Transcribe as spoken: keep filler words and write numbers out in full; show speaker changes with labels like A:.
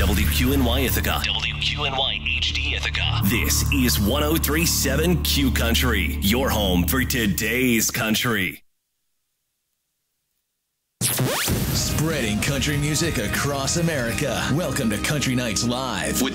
A: W Q N Y Ithaca. W Q N Y H D Ithaca. This is one oh three point seven Q Country, your home for today's country. Spreading country music across America. Welcome to Country Nights Live with